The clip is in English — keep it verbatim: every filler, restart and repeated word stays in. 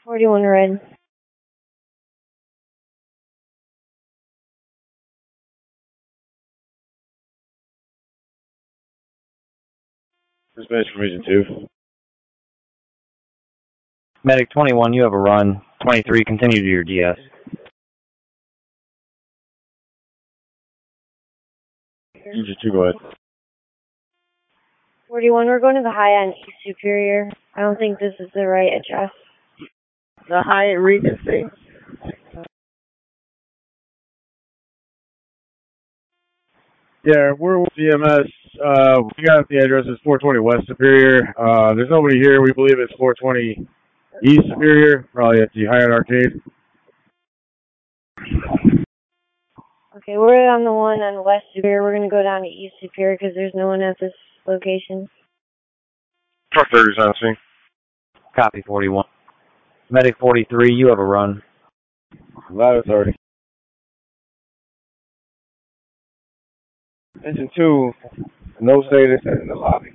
forty-one red. Dispatch from Region two. Medic twenty-one, you have a run. twenty-three, continue to your D S. Region two, go ahead. forty-one, we're going to the Hyatt in East Superior. I don't think this is the right address. The Hyatt Regency. Yeah, we're with C M S. Uh, we got the address is four twenty West Superior. Uh, there's nobody here. We believe it's four twenty East Superior, probably at the Hyatt Arcade. Okay, we're on the one on West Superior. We're going to go down to East Superior because there's no one at this location. Truck thirty's on scene. Copy, forty-one. Medic forty-three, you have a run. Live authority. Engine two, no status in the lobby.